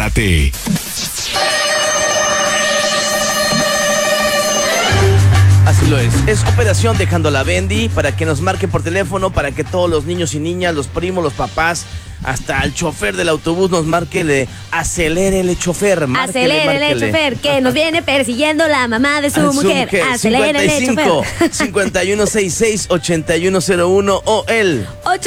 ti. Así lo es. Es Operación Dejando la Bendy para que nos marquen por teléfono, para que todos los niños y niñas, los primos, los papás, hasta el chofer del autobús nos marque, le acelérele chofer. Acelérele chofer, que nos viene persiguiendo la mamá de su mujer. Acelérele chofer. 5166-8101 o el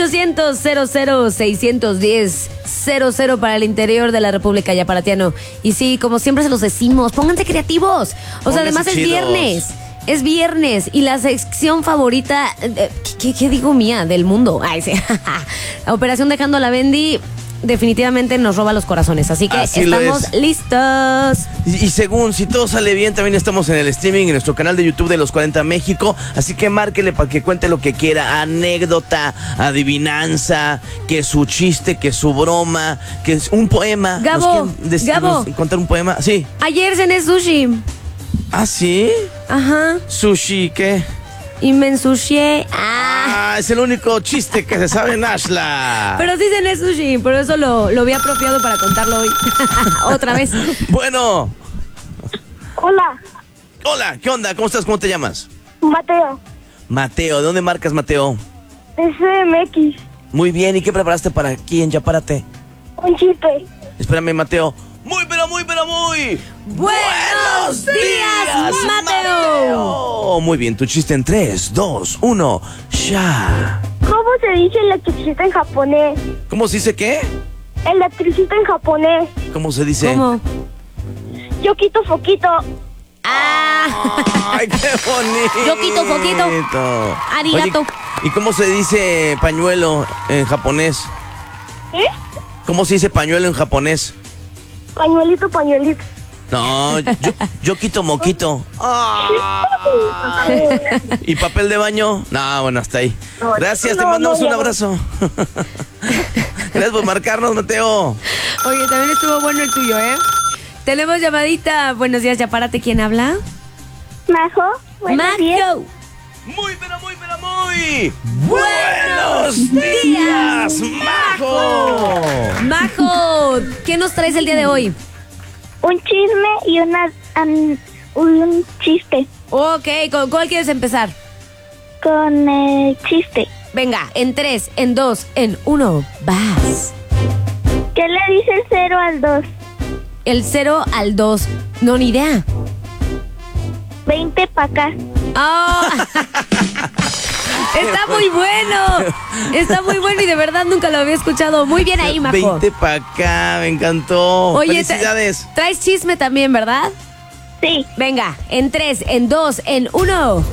800-00-610-00 para el interior de la República Yaparatiano. Y sí, como siempre se los decimos, pónganse creativos. O sea, además es viernes. Es viernes y la sección favorita, ¿qué digo mía? Del mundo. Ay, sí. Operación Dejando la Bendy definitivamente nos roba los corazones, así que estamos listos. Y según, si todo sale bien, también estamos en el streaming, en nuestro canal de YouTube de Los 40 México, así que márquele para que cuente lo que quiera, anécdota, adivinanza, que su chiste, que su broma, que es un poema. Gabo, contar un poema, sí. Ayer cené sushi. ¿Ah, sí? Ajá. ¿Sushi qué? Y me ensucié. Es el único chiste que se sabe en Ashla. Pero sí cené sushi, por eso lo vi apropiado para contarlo hoy. Otra vez. Bueno. Hola. Hola, ¿qué onda? ¿Cómo estás? ¿Cómo te llamas? Mateo. Mateo, ¿de dónde marcas, Mateo? De CMX. Muy bien, ¿y qué preparaste para aquí en Yapárate? Un chiste. Espérame, Mateo. Muy ¡Buenos días, Mateo! Muy bien, tu chiste en 3, 2, 1, ya. ¿Cómo se dice electricista en japonés? ¿Cómo se dice qué? Electricista en japonés. ¿Cómo se dice? ¿Cómo? Yo quito foquito. ¡Ay, qué bonito! Yo quito foquito. Arigato. Oye, ¿y cómo se dice pañuelo en japonés? ¿Eh? ¿Cómo se dice pañuelo en japonés? Pañuelito. No, yo quito moquito. ¿Y papel de baño? No, bueno, hasta ahí. Gracias, te mandamos un abrazo. Gracias por marcarnos, Mateo. Oye, también estuvo bueno el tuyo, ¿eh? Tenemos llamadita. Buenos días, Yapárate. ¿Quién habla? Majo. Buenos días. Majo. Muy buenos días, Majo. Majo, ¿qué nos traes el día de hoy? Un chisme y un chiste. Ok, ¿con cuál quieres empezar? Con el chiste. Venga, en 3, en 2, en 1, vas. ¿Qué le dice el 0 al 2? El 0 al 2, no, ni idea. 20 para acá. Oh. Está muy bueno y de verdad nunca lo había escuchado. Muy bien ahí, Majo. 20 para acá, me encantó. Oye, felicidades. Traes chisme también, ¿verdad? Sí. Venga, en 3, en 2, en 1.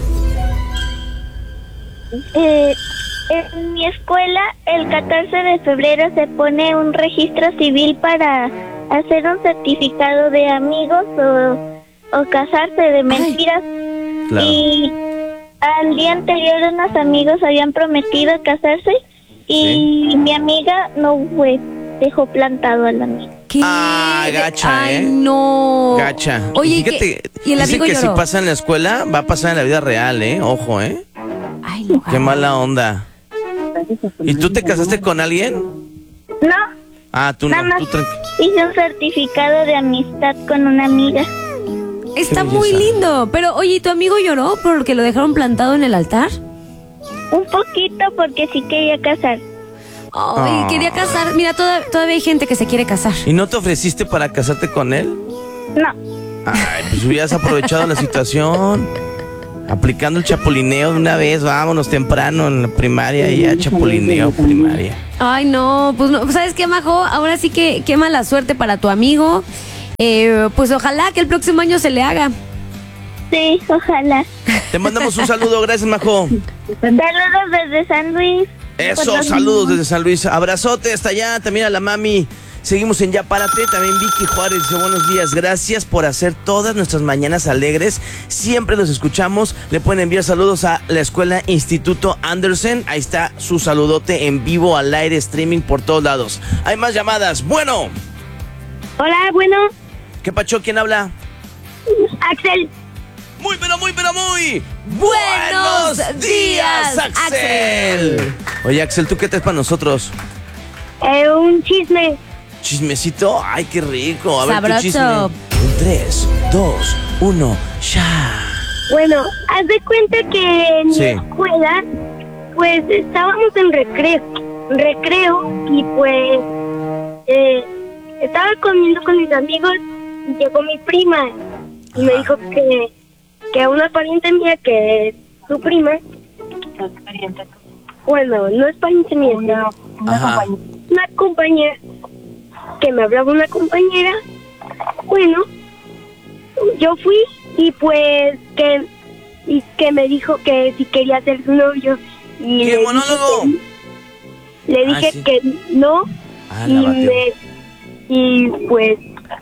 En mi escuela, el 14 de febrero se pone un registro civil para hacer un certificado de amigos o casarse de mentiras. Claro. Y al día anterior unos amigos habían prometido casarse y mi amiga no fue, dejó plantado al amigo. ¿Qué? Gacha, Ay, no. Gacha. Oye, y fíjate, ¿y el dicen amigo que lloró? si pasa en la escuela, va a pasar en la vida real, Ojo, Ay, no. Qué mala onda. ¿Y tú te casaste con alguien? No, Tú nada no. más hice un certificado de amistad con una amiga. Está Qué muy belleza. lindo. Pero, oye, ¿y tu amigo lloró porque lo dejaron plantado en el altar? Un poquito porque sí quería casar. Ay, quería casar. Mira, todavía hay gente que se quiere casar. ¿Y no te ofreciste para casarte con él? No, Ay, pues hubieras aprovechado la situación. Aplicando el chapulineo de una vez, vámonos temprano en la primaria y ya chapulineo primaria. Ay, no, pues no, ¿sabes qué, Majo? Ahora sí que qué mala suerte para tu amigo. Pues ojalá que el próximo año se le haga. sí, ojalá. Te mandamos un saludo, gracias, Majo. Saludos desde San Luis. Eso, saludos desde San Luis. Abrazote hasta allá, también a la mami. Seguimos en Ya Párate, también Vicky Juárez dice buenos días, gracias por hacer todas nuestras mañanas alegres, siempre los escuchamos, le pueden enviar saludos a la escuela Instituto Andersen, ahí está su saludote en vivo al aire, streaming por todos lados. Hay más llamadas, bueno. Hola, bueno. ¿Qué pacho? ¿Quién habla? Axel. Muy ¡Buenos días, Axel! Oye, Axel, ¿tú qué traes para nosotros? Un chisme. ¿Chismecito? Ay, qué rico. A ver, tu Sabroso. chisme. En 3, 2, 1, ya. Bueno, haz de cuenta que en mi Sí. escuela, pues estábamos en recreo y pues estaba comiendo con mis amigos y llegó mi prima y me dijo que una pariente mía, que es su prima, bueno, no es pariente mía, sino Ajá. una compañera, que me hablaba una compañera. Bueno, yo fui y pues que me dijo que si quería ser su novio y ¿Qué monólogo? le dije sí. que no. Ah, la bateó. Y pues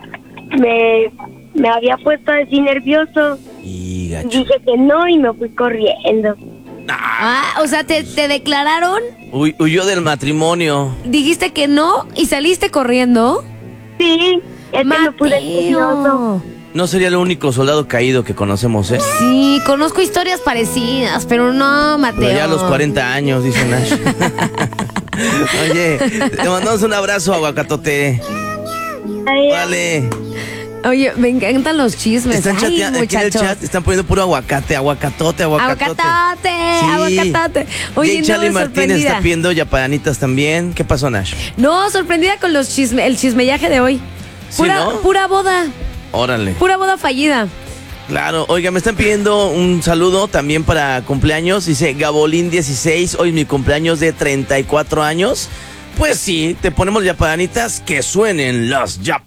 me había puesto así nervioso. Y gacho. Dije que no y me fui corriendo. Ah, o sea, te declararon, Huyó del matrimonio. dijiste que no y saliste corriendo. Sí, es que me puse nervioso. Mateo. No sería el único soldado caído que conocemos, ¿eh? Sí, conozco historias parecidas, pero no, Mateo. Pero ya a los 40 años, dice Nash. Oye, te mandamos un abrazo, aguacatote. Ay, Vale. Oye, me encantan los chismes. Están Ay, chateando aquí en el muchachos. chat, están poniendo puro aguacate, aguacatote. Aguacatote, Sí. aguacatote. Oye, Jay no, Charlie Martínez sorprendida. está pidiendo yapanitas también. ¿Qué pasó, Nash? No, sorprendida con el chismellaje de hoy. Sí, Pura, ¿no? pura boda, Órale. pura boda fallida. Claro, oiga, me están pidiendo un saludo también para cumpleaños. Dice Gabolín 16, hoy mi cumpleaños de 34 años. Pues sí, te ponemos yapanitas, que suenen las yapanitas.